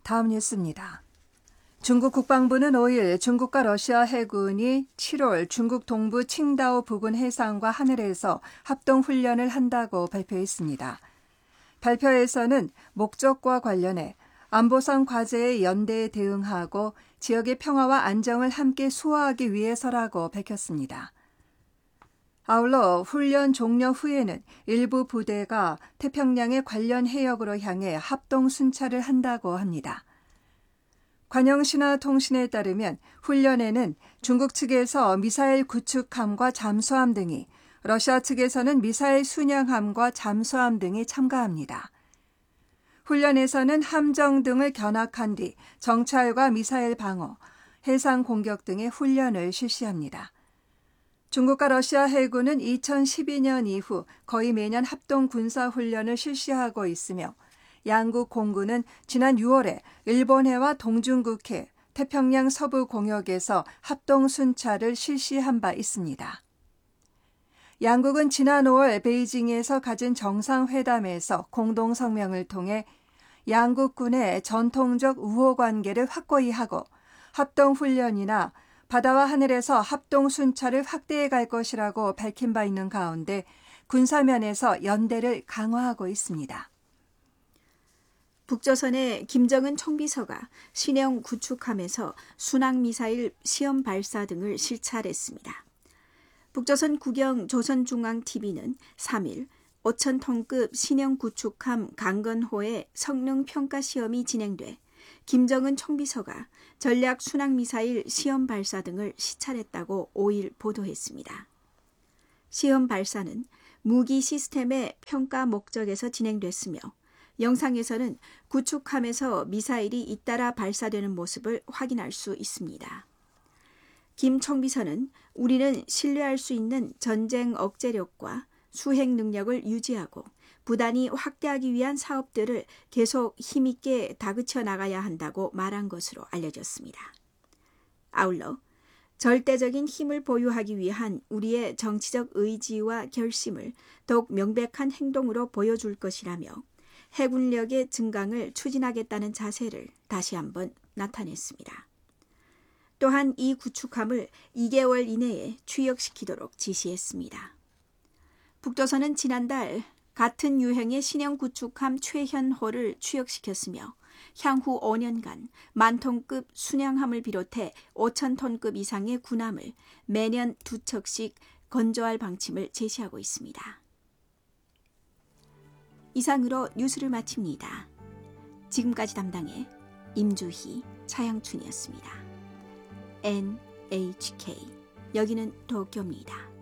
다음 뉴스입니다. 중국 국방부는 5일 중국과 러시아 해군이 7월 중국 동부 칭다오 부근 해상과 하늘에서 합동훈련을 한다고 발표했습니다. 발표에서는 목적과 관련해 안보상 과제의 연대에 대응하고 지역의 평화와 안정을 함께 수호하기 위해서라고 밝혔습니다. 아울러 훈련 종료 후에는 일부 부대가 태평양의 관련 해역으로 향해 합동 순찰을 한다고 합니다. 관영신화통신에 따르면 훈련에는 중국 측에서 미사일 구축함과 잠수함 등이, 러시아 측에서는 미사일 순양함과 잠수함 등이 참가합니다. 훈련에서는 함정 등을 견학한 뒤 정찰과 미사일 방어, 해상 공격 등의 훈련을 실시합니다. 중국과 러시아 해군은 2012년 이후 거의 매년 합동 군사훈련을 실시하고 있으며 양국 공군은 지난 6월에 일본해와 동중국해, 태평양 서부 공역에서 합동 순찰을 실시한 바 있습니다. 양국은 지난 5월 베이징에서 가진 정상회담에서 공동성명을 통해 양국군의 전통적 우호 관계를 확고히 하고 합동훈련이나 바다와 하늘에서 합동순찰을 확대해 갈 것이라고 밝힌 바 있는 가운데 군사면에서 연대를 강화하고 있습니다. 북조선의 김정은 총비서가 신형 구축함에서 순항미사일 시험 발사 등을 실찰했습니다. 북조선 국영 조선중앙TV는 3일 5,000톤급 신형 구축함 강건호의 성능 평가 시험이 진행돼 김정은 총비서가 전략 순항미사일 시험 발사 등을 시찰했다고 5일 보도했습니다. 시험 발사는 무기 시스템의 평가 목적에서 진행됐으며 영상에서는 구축함에서 미사일이 잇따라 발사되는 모습을 확인할 수 있습니다. 김 총비서는 우리는 신뢰할 수 있는 전쟁 억제력과 수행 능력을 유지하고 부단히 확대하기 위한 사업들을 계속 힘있게 다그쳐 나가야 한다고 말한 것으로 알려졌습니다. 아울러 절대적인 힘을 보유하기 위한 우리의 정치적 의지와 결심을 더욱 명백한 행동으로 보여줄 것이라며 해군력의 증강을 추진하겠다는 자세를 다시 한번 나타냈습니다. 또한 이 구축함을 2개월 이내에 취역시키도록 지시했습니다. 북조선은 지난달 같은 유형의 신형 구축함 최현호를 취역시켰으며 향후 5년간 10,000톤급 순양함을 비롯해 5,000톤급 이상의 군함을 매년 2척씩 건조할 방침을 제시하고 있습니다. 이상으로 뉴스를 마칩니다. 지금까지 담당해 임주희, 차영춘이었습니다. NHK, 여기는 도쿄입니다.